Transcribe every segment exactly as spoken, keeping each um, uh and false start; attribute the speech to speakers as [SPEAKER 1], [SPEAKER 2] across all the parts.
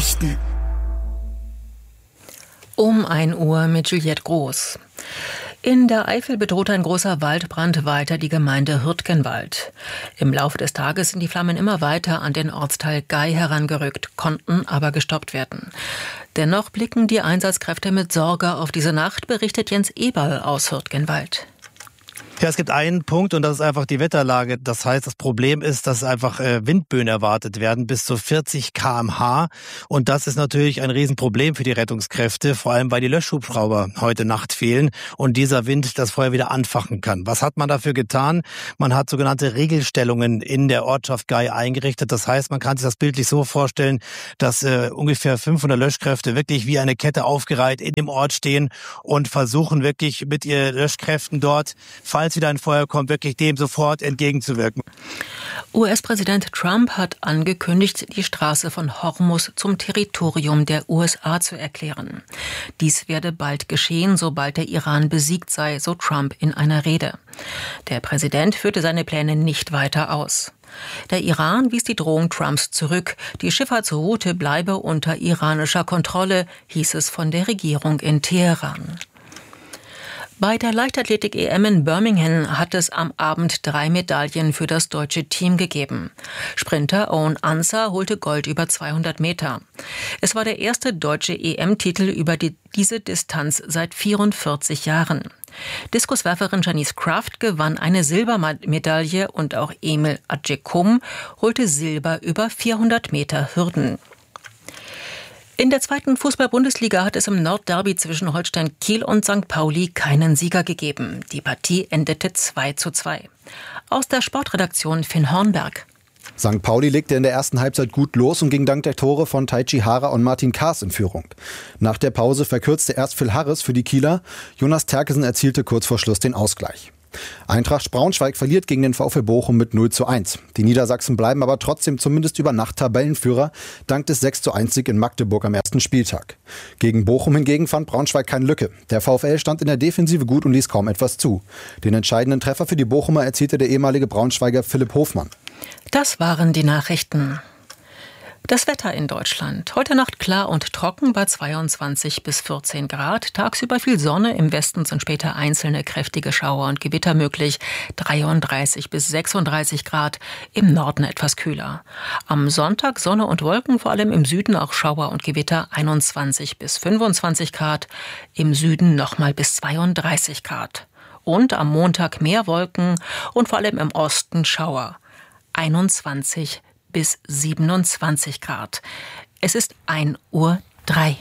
[SPEAKER 1] Nachrichten.
[SPEAKER 2] Um ein Uhr mit Juliette Groß. In der Eifel bedroht ein großer Waldbrand weiter die Gemeinde Hürtgenwald. Im Laufe des Tages sind die Flammen immer weiter an den Ortsteil Gei herangerückt, konnten aber gestoppt werden. Dennoch blicken die Einsatzkräfte mit Sorge auf diese Nacht, berichtet Jens Eberl aus Hürtgenwald.
[SPEAKER 3] Ja, es gibt einen Punkt und das ist einfach die Wetterlage. Das heißt, das Problem ist, dass einfach äh, Windböen erwartet werden bis zu vierzig Kilometer pro Stunde. Und das ist natürlich ein Riesenproblem für die Rettungskräfte, vor allem weil die Löschhubschrauber heute Nacht fehlen und dieser Wind das Feuer wieder anfachen kann. Was hat man dafür getan? Man hat sogenannte Regelstellungen in der Ortschaft Gei eingerichtet. Das heißt, man kann sich das bildlich so vorstellen, dass äh, ungefähr fünfhundert Löschkräfte wirklich wie eine Kette aufgereiht in dem Ort stehen und versuchen wirklich mit ihren Löschkräften dort, falls wieder ein Feuer kommt, wirklich dem sofort entgegenzuwirken.
[SPEAKER 2] U S-Präsident Trump hat angekündigt, die Straße von Hormuz zum Territorium der U S A zu erklären. Dies werde bald geschehen, sobald der Iran besiegt sei, so Trump in einer Rede. Der Präsident führte seine Pläne nicht weiter aus. Der Iran wies die Drohung Trumps zurück. Die Schifffahrtsroute bleibe unter iranischer Kontrolle, hieß es von der Regierung in Teheran. Bei der Leichtathletik-E M in Birmingham hat es am Abend drei Medaillen für das deutsche Team gegeben. Sprinter Owen Ansah holte Gold über zweihundert Meter. Es war der erste deutsche E M-Titel über die, diese Distanz seit vierundvierzig Jahren. Diskuswerferin Janice Kraft gewann eine Silbermedaille und auch Emil Adjekum holte Silber über vierhundert Meter Hürden. In der zweiten Fußball-Bundesliga hat es im Nordderby zwischen Holstein Kiel und Sankt Pauli keinen Sieger gegeben. Die Partie endete zwei zu zwei. Aus der Sportredaktion Finn Hornberg.
[SPEAKER 4] Sankt Pauli legte in der ersten Halbzeit gut los und ging dank der Tore von Taichi Hara und Martin Kaas in Führung. Nach der Pause verkürzte erst Phil Harris für die Kieler. Jonas Terkesen erzielte kurz vor Schluss den Ausgleich. Eintracht Braunschweig verliert gegen den VfL Bochum mit null zu eins. Die Niedersachsen bleiben aber trotzdem zumindest über Nacht Tabellenführer, dank des sechs zu eins Sieg in Magdeburg am ersten Spieltag. Gegen Bochum hingegen fand Braunschweig keine Lücke. Der VfL stand in der Defensive gut und ließ kaum etwas zu. Den entscheidenden Treffer für die Bochumer erzielte der ehemalige Braunschweiger Philipp Hofmann.
[SPEAKER 2] Das waren die Nachrichten. Das Wetter in Deutschland. Heute Nacht klar und trocken bei zweiundzwanzig bis vierzehn Grad. Tagsüber viel Sonne. Im Westen sind später einzelne kräftige Schauer und Gewitter möglich. dreiunddreißig bis sechsunddreißig Grad. Im Norden etwas kühler. Am Sonntag Sonne und Wolken, vor allem im Süden auch Schauer und Gewitter. einundzwanzig bis fünfundzwanzig Grad. Im Süden nochmal bis zweiunddreißig Grad. Und am Montag mehr Wolken und vor allem im Osten Schauer. einundzwanzig bis siebenundzwanzig Grad. Es ist ein Uhr drei.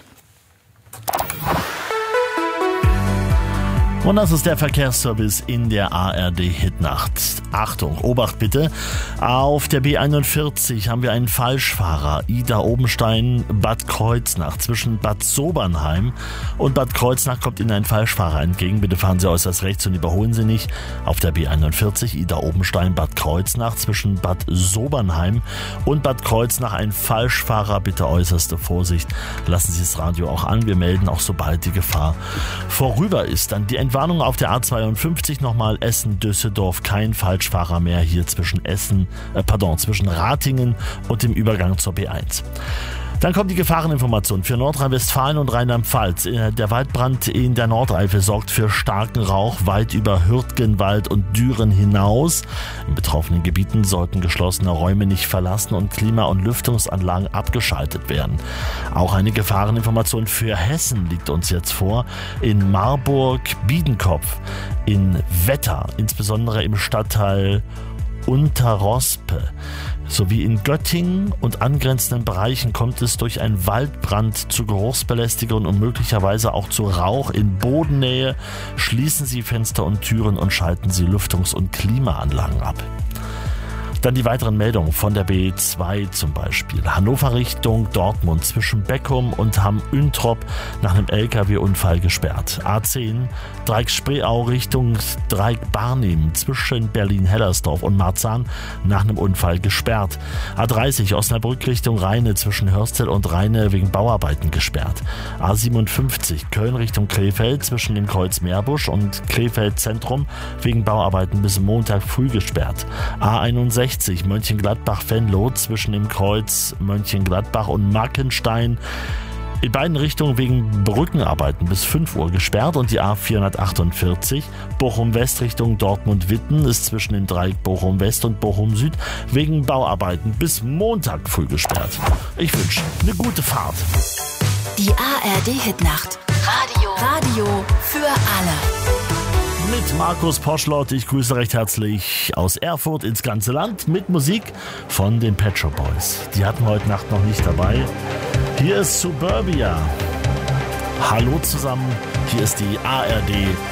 [SPEAKER 5] Und das ist der Verkehrsservice in der A R D-Hitnacht. Achtung, Obacht bitte. Auf der B einundvierzig haben wir einen Falschfahrer. Ida Obenstein, Bad Kreuznach. Zwischen Bad Sobernheim und Bad Kreuznach kommt Ihnen ein Falschfahrer entgegen. Bitte fahren Sie äußerst rechts und überholen Sie nicht. Auf der B einundvierzig, Ida Obenstein, Bad Kreuznach. Zwischen Bad Sobernheim und Bad Kreuznach ein Falschfahrer. Bitte äußerste Vorsicht. Lassen Sie das Radio auch an. Wir melden auch, sobald die Gefahr vorüber ist. Dann die Entwarnung auf der A zweiundfünfzig nochmal Essen-Düsseldorf. Kein Falschfahrer mehr hier zwischen Essen, äh, pardon, zwischen Ratingen und dem Übergang zur B eins. Dann kommt die Gefahreninformation für Nordrhein-Westfalen und Rheinland-Pfalz. Der Waldbrand in der Nordeifel sorgt für starken Rauch weit über Hürtgenwald und Düren hinaus. In betroffenen Gebieten sollten geschlossene Räume nicht verlassen und Klima- und Lüftungsanlagen abgeschaltet werden. Auch eine Gefahreninformation für Hessen liegt uns jetzt vor. In Marburg-Biedenkopf, in Wetter, insbesondere im Stadtteil Unterrospe. Sowie in Göttingen und angrenzenden Bereichen kommt es durch einen Waldbrand zu Geruchsbelästigungen und möglicherweise auch zu Rauch in Bodennähe. Schließen Sie Fenster und Türen und schalten Sie Lüftungs- und Klimaanlagen ab. Dann die weiteren Meldungen von der B zwei zum Beispiel. Hannover Richtung Dortmund zwischen Beckum und Hamm-Üntrop nach einem L K W-Unfall gesperrt. A zehn Dreieck-Spreeau Richtung Dreieck-Barnim zwischen Berlin-Hellersdorf und Marzahn nach einem Unfall gesperrt. A dreißig Osnabrück Richtung Rheine zwischen Hörstel und Rheine wegen Bauarbeiten gesperrt. A siebenundfünfzig Köln Richtung Krefeld zwischen dem Kreuz Meerbusch und Krefeld Zentrum wegen Bauarbeiten bis Montag früh gesperrt. A einundsechzig sechzig Mönchengladbach-Venlo zwischen dem Kreuz Mönchengladbach und Mackenstein in beiden Richtungen wegen Brückenarbeiten bis fünf Uhr gesperrt und die A vierhundertachtundvierzig Bochum-West Richtung Dortmund-Witten ist zwischen dem Dreieck Bochum-West und Bochum-Süd wegen Bauarbeiten bis Montag früh gesperrt. Ich wünsche eine gute Fahrt.
[SPEAKER 1] Die A R D-Hitnacht. Radio. Radio für alle.
[SPEAKER 5] Mit Markus Poschlott, ich grüße recht herzlich aus Erfurt ins ganze Land mit Musik von den Pet Shop Boys. Die hatten wir heute Nacht noch nicht dabei. Hier ist Suburbia. Hallo zusammen, hier ist die A R D